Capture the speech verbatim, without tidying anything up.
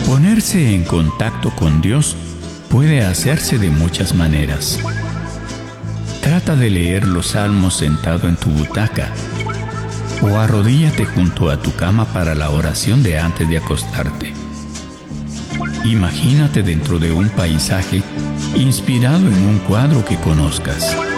Ponerse en contacto con Dios puede hacerse de muchas maneras. Trata de leer los salmos sentado en tu butaca, o arrodíllate junto a tu cama para la oración de antes de acostarte. Imagínate dentro de un paisaje inspirado en un cuadro que conozcas.